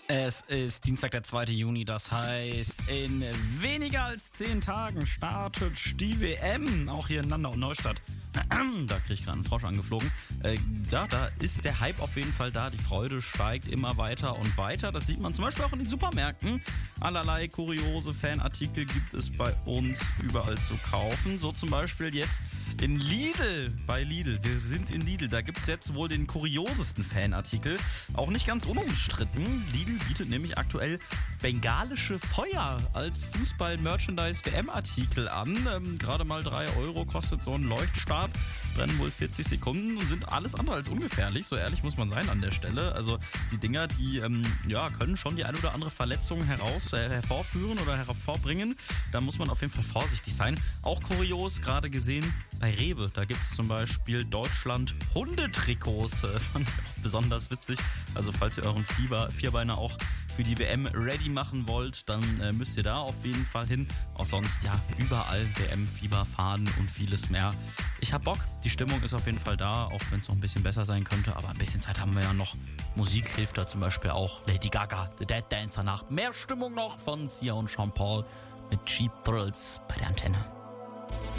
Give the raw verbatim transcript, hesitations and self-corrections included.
Es ist Dienstag, der zweite Juni, das heißt, in weniger als zehn Tagen startet die W M, auch hier in Landau und Neustadt. Da kriege ich gerade einen Frosch angeflogen. Äh, ja, da ist der Hype auf jeden Fall da. Die Freude steigt immer weiter und weiter. Das sieht man zum Beispiel auch in den Supermärkten. Allerlei kuriose Fanartikel gibt es bei uns überall zu kaufen. So zum Beispiel jetzt in Lidl, bei Lidl. Wir sind in Lidl. Da gibt es jetzt wohl den kuriosesten Fanartikel. Auch nicht ganz unumstritten. Lidl bietet nämlich aktuell bengalische Feuer als Fußball-Merchandise-W M-Artikel an. Ähm, gerade mal drei Euro kostet so ein Leuchtstab. Brennen wohl vierzig Sekunden und sind alles andere als ungefährlich. So ehrlich muss man sein an der Stelle. Also die Dinger, die ähm, ja, können schon die eine oder andere Verletzung heraus, äh, hervorführen oder hervorbringen. Da muss man auf jeden Fall vorsichtig sein. Auch kurios, gerade gesehen bei Rewe. Da gibt es zum Beispiel Deutschland Hundetrikots. Äh, fand ich auch besonders witzig. Also falls ihr euren Fieber, Vierbeiner auch für die W M ready machen wollt, dann äh, müsst ihr da auf jeden Fall hin. Auch sonst, ja, überall W M-Fieber, Fahnen und vieles mehr. Ich hab Bock. Die Stimmung ist auf jeden Fall da, auch wenn es noch ein bisschen besser sein könnte. Aber ein bisschen Zeit haben wir ja noch. Musik hilft da zum Beispiel auch. Lady Gaga, The Dead Dancer nach. Mehr Stimmung noch von Sia und Sean Paul mit Cheap Thrills bei der Antenne.